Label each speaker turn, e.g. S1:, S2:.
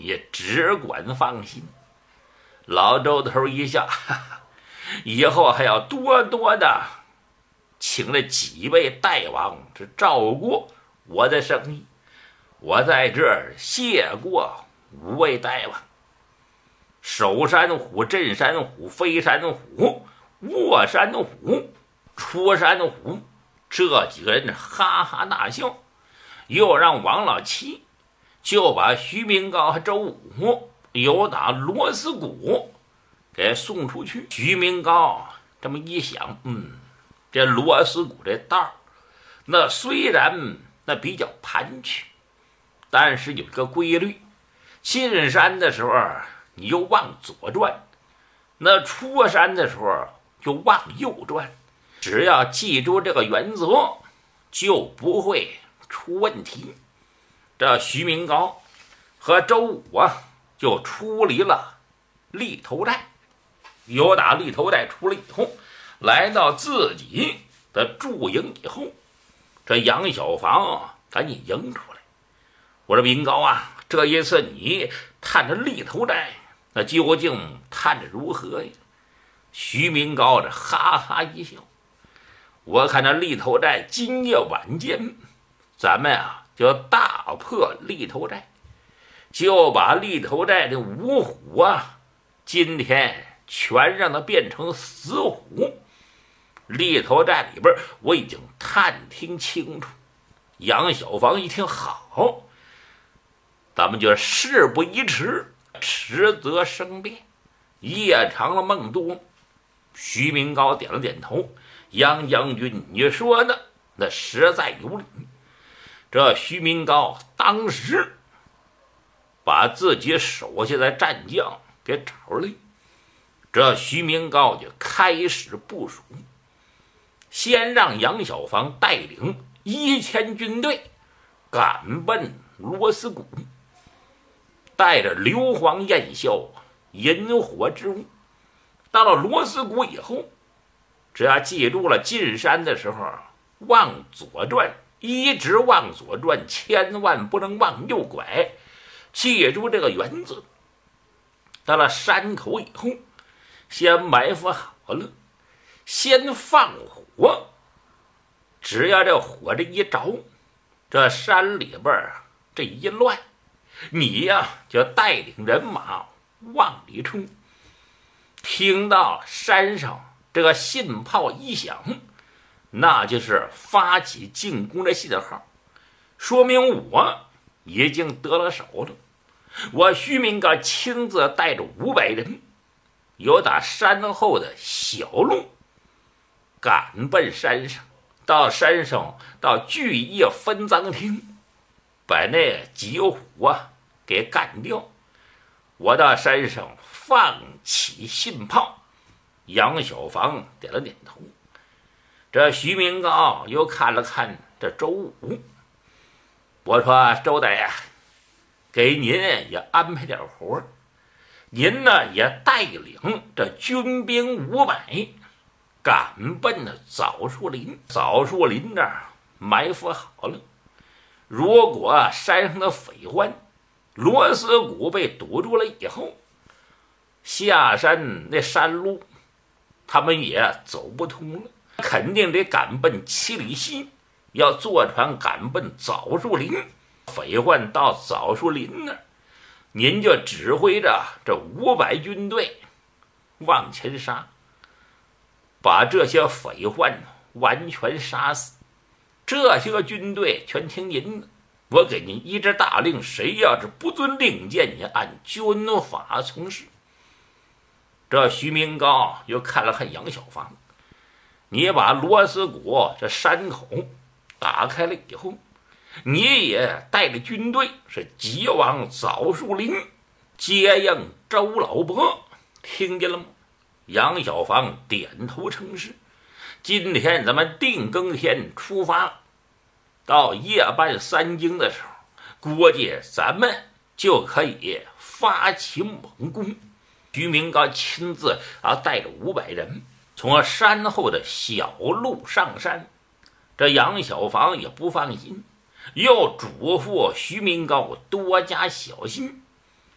S1: 也只管放心。老周头一笑，哈哈，以后还要多多的请了几位大王这照顾我的生意，我在这儿谢过5位大王。守山虎、镇山虎、飞山虎、卧山虎、出山虎这几个人哈哈大笑，又让王老七就把徐明高和周武由打螺丝谷给送出去。徐明高这么一想，这螺丝谷这道那虽然那比较盘曲，但是有一个规律，进山的时候你就往左转，那出山的时候就往右转，只要记住这个原则，就不会出问题。这徐明高和周武就出离了立头寨，由打立头寨出来以后，来到自己的驻营以后，这杨小房赶紧迎出来，我说明高啊，这一次你探着立头寨，那究竟探着如何呀？徐明高这哈哈一笑，我看这立头寨今夜晚间，咱们就大破立头寨，就把立头寨的5虎今天全让它变成死虎。立头寨里边我已经探听清楚。杨小房一听，好，咱们就事不宜迟，迟则生变，夜长了梦多。徐明高点了点头，杨将军你说的那实在有理。这徐明高当时把自己手下的战将给找来，这徐明高就开始部署，先让杨小房带领1000军队赶奔螺丝谷，带着硫磺焰硝、引火之物。到了螺丝谷以后，只要记住了进山的时候往左转，一直往左转，千万不能往右拐，记住这个原则。到了山口以后，先埋伏好了，先放火，只要这火这一着，这山里边这一乱，你就带领人马往里冲。听到山上这个信炮一响，那就是发起进攻的信号，说明我已经得了手了。我徐明高亲自带着500人，由打山后的小路赶奔山上，到山上到聚业分赃厅，把那几虎给干掉。我到山上放起信炮，杨小房点了点头。这徐明高又看了看这周武，我说周大爷，给您也安排点活，您呢也带领这军兵500赶奔的枣树林。枣树林这儿埋伏好了，如果山上的匪患螺丝谷被堵住了以后，下山那山路他们也走不通了，肯定得赶奔7里溪，要坐船赶奔枣树林。匪患到枣树林那儿，您就指挥着这500军队往前杀，把这些匪患完全杀死。这些个军队全听您的，我给您一支大令，谁要是不遵令箭，你按军法从事。这徐明高又看了看杨小房，你把螺丝谷这山口打开了以后，你也带着军队是急往枣树林接应周老伯，听见了吗？杨小房点头称是。今天咱们定更天出发，到夜半3更的时候，估计咱们就可以发起猛攻。徐明高亲自带着500人从山后的小路上山。这杨小房也不放心，又嘱咐徐明高多加小心。